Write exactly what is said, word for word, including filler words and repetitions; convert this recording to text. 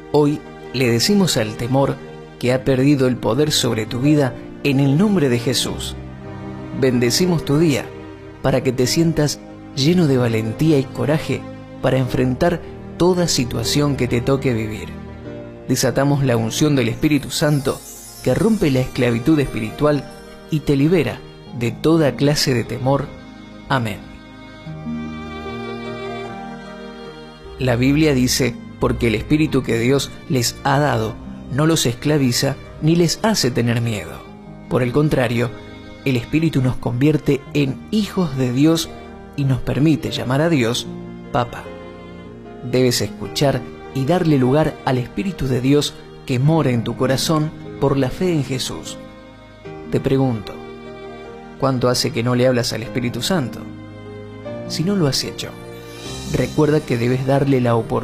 Hoy le decimos al temor que ha perdido el poder sobre tu vida en el nombre de Jesús. Bendecimos tu día para que te sientas lleno de valentía y coraje para enfrentar toda situación que te toque vivir. Desatamos la unción del Espíritu Santo que rompe la esclavitud espiritual y te libera de toda clase de temor. Amén. La Biblia dice, porque el Espíritu que Dios les ha dado no los esclaviza ni les hace tener miedo. Por el contrario, el Espíritu nos convierte en hijos de Dios y nos permite llamar a Dios Papá. Debes escuchar y darle lugar al Espíritu de Dios que mora en tu corazón por la fe en Jesús. Te pregunto, ¿cuánto hace que no le hablas al Espíritu Santo? Si no lo has hecho, recuerda que debes darle la oportunidad